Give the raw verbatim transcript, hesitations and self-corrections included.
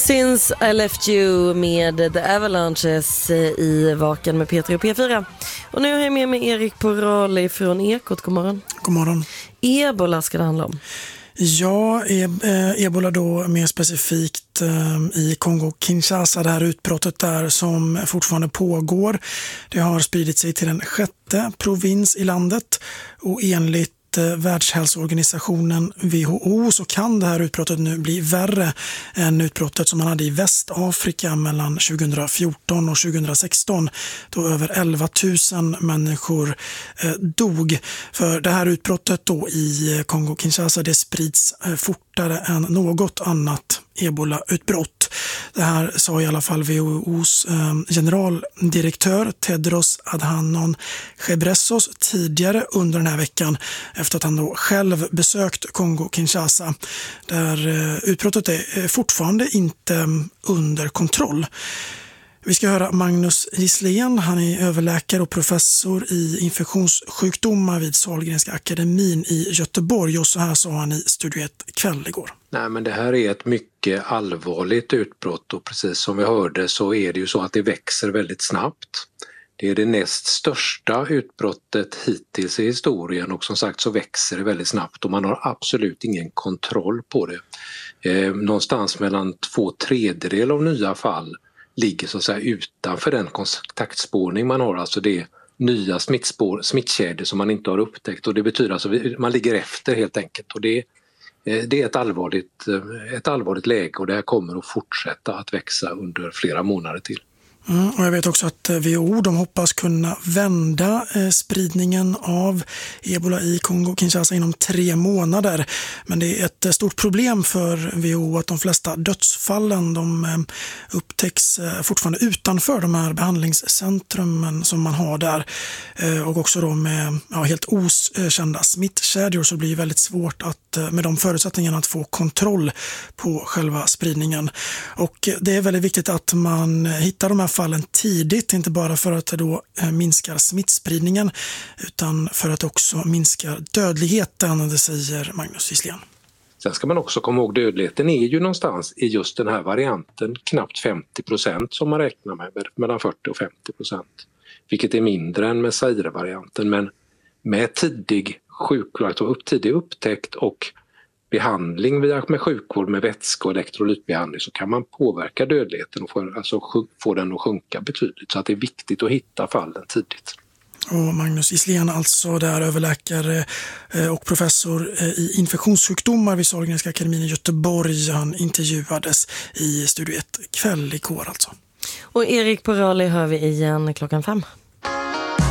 Since I left you med The Avalanches i Vaken med Peter och P fyra. Och nu är jag med med Erik Porali från Ekot. God morgon. God morgon. Ebola ska det handla om. Ja, e- ebola då mer specifikt eh, i Kongo-Kinshasa, det här utbrottet där som fortfarande pågår. Det har spridit sig till den sjätte provins i landet och enligt Världshälsoorganisationen W H O så kan det här utbrottet nu bli värre än utbrottet som man hade i Västafrika mellan tjugohundrafjorton och tjugohundrasexton då över elva tusen människor eh, dog. För det här utbrottet då i Kongo-Kinshasa det sprids eh, fortare än något annat ebola-utbrott. Det här sa i alla fall W H O:s eh, generaldirektör Tedros Adhanom Ghebreyesus tidigare under den här veckan efter att han då själv besökt Kongo-Kinshasa där eh, utbrottet är fortfarande inte under kontroll. Vi ska höra Magnus Gisslén, han är överläkare och professor i infektionssjukdomar vid Sahlgrenska akademin i Göteborg och så här sa han i Studio ett kväll igår. Nej, men det här är ett mycket allvarligt utbrott och precis som vi hörde så är det ju så att det växer väldigt snabbt. Det är det näst största utbrottet hittills i historien och som sagt så växer det väldigt snabbt och man har absolut ingen kontroll på det. Eh, någonstans mellan två tredjedel av nya fall ligger så att säga utanför den kontaktspårning man har, alltså det är nya smittspår, smittkedjor som man inte har upptäckt och det betyder alltså att man ligger efter helt enkelt och det, det är ett allvarligt, ett allvarligt läge och det här kommer att fortsätta att växa under flera månader till. Mm, och jag vet också att W H O de hoppas kunna vända eh, spridningen av ebola i Kongo-Kinshasa inom tre månader. Men det är ett eh, stort problem för W H O att de flesta dödsfallen de eh, upptäcks eh, fortfarande utanför de här behandlingscentrumen som man har där. Eh, och också då med ja, helt okända smittkedjor så blir det väldigt svårt att eh, med de förutsättningarna att få kontroll på själva spridningen. Och eh, det är väldigt viktigt att man hittar de här fallen tidigt, inte bara för att det då minskar smittspridningen utan för att också minska dödligheten, det säger Magnus Gisslén. Sen ska man också komma ihåg dödligheten är ju någonstans i just den här varianten knappt femtio procent som man räknar med, mellan fyrtio och femtio procent. Vilket är mindre än med Zaire-varianten men med tidig sjukvård och upp, tidig upptäckt och behandling via med sjukvård med vätska- och elektrolytbehandling så kan man påverka dödligheten och få, alltså, få den att sjunka betydligt. Så att det är viktigt att hitta fallen tidigt. Och Magnus Gisslén alltså där överläkare och professor i infektionssjukdomar vid Sahlgrenska akademin i Göteborg. Han intervjuades i Studio ett kväll igår alltså. Och Erik Porali hör vi igen klockan fem.